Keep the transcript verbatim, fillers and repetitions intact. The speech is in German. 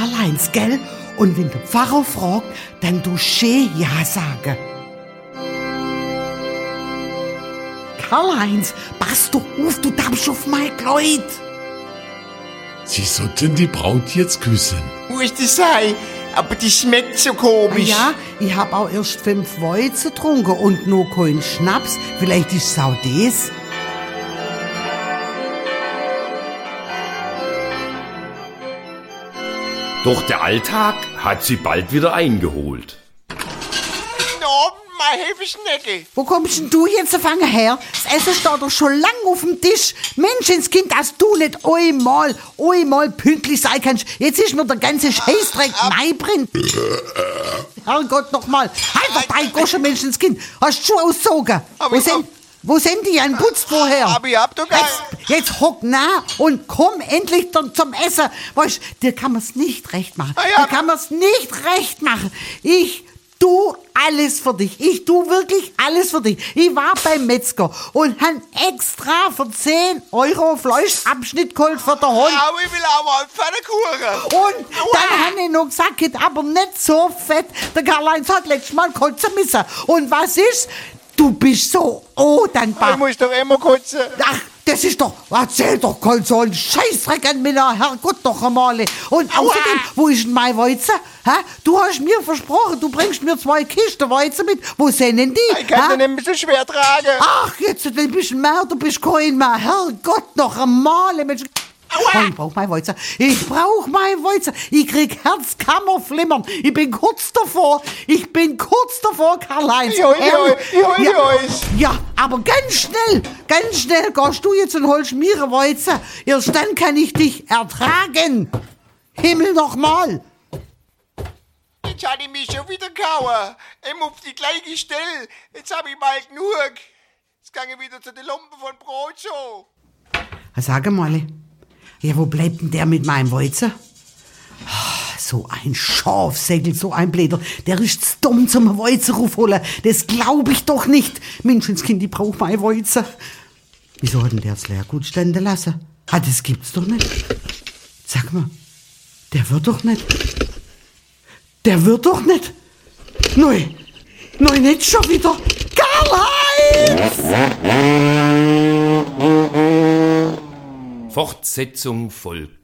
Karl-Heinz, gell? Und wenn der Pfarrer fragt, dann du schön ja sagen. Karl-Heinz, pass doch auf, du darfst auf mein Kleid. Sie sollten die Braut jetzt küssen. Muss das sein? Aber die schmeckt so komisch. Ja, ich hab auch erst fünf Weizen getrunken und nur keinen Schnaps. Vielleicht ist es auch das. Doch der Alltag hat sie bald wieder eingeholt. Guten Abend, meine Hefeschnecke. Wo kommst denn du jetzt gefangen her? Das Essen steht doch schon lang auf dem Tisch. Menschenskind, dass du nicht einmal, einmal pünktlich sein kannst. Jetzt ist mir der ganze Scheißdreck neibrennt. Herrgott, noch mal. Halt doch dein Gosche, Menschenskind. Hast du Schuhe ausgezogen? Aber Wo ich- sind, wo sind die? Ein Putz vorher. Aber ich hab doch gar Jetzt, jetzt hock nah und komm endlich dann zum Essen. Weißt, dir kann man's nicht recht machen. Ah ja, dir kann man's nicht recht machen. Ich tu alles für dich. Ich tu wirklich alles für dich. Ich war beim Metzger und han extra für zehn Euro Fleischabschnitt geholt für den Hund. Aber ich will auch mal Pfannkuchen. Und dann han ich noch gesagt, geht aber nicht so fett. Der Karl-Heinz hat letztes Mal kotzen müssen. Und was ist? Du bist so oh dankbar. Ich muss doch immer kotzen. Ach, das ist doch, erzähl doch kein so ein Scheißdreck an mir, Herrgott doch einmal. Und außerdem, wo ist denn mein Weizen? Ha? Du hast mir versprochen, du bringst mir zwei Kisten Weizen mit. Wo sind denn die? Ich kann ha? den nicht mehr so schwer tragen. Ach, jetzt ein bisschen mehr, du bist kein mehr. Herrgott noch einmal, Mensch. Oh, ich brauch mein Weizen. Ich brauch mein Weizen. Ich krieg Herzkammerflimmern. Ich bin kurz davor. Ich bin kurz davor, Karl-Heinz. Ich hol die Ehrlich. euch, ich hol die ja, euch. ja, aber ganz schnell, ganz schnell gehst du jetzt und holst mir ein Weizen. Erst dann kann ich dich ertragen. Himmel noch mal. Jetzt hat ich mich schon wieder gehauen. Immer auf die gleiche Stelle. Jetzt hab ich mal genug. Jetzt gang ich wieder zu den Lumpen von Brotso. Sag mal, ja, wo bleibt denn der mit meinem Weizen? Ah, so ein Schafsäckel, so ein Bläder. Der ist zu dumm zum Weizen raufholen. Das glaub ich doch nicht. Menschenskind, ich brauch mein Weizen. Wieso hat denn der das Leergut stehen lassen? Ah, das gibt's doch nicht. Sag mal, der wird doch nicht. Der wird doch nicht. Nein, nein, nicht schon wieder. Karl-Heinz! Fortsetzung folgt.